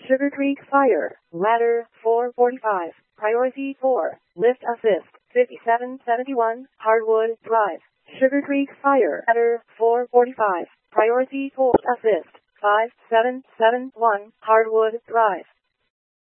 Sugar Creek Fire, ladder 445, priority 4, lift assist, 5771, Hardwood Drive. Sugar Creek Fire, ladder 445, priority 4, assist, 5771, Hardwood Drive.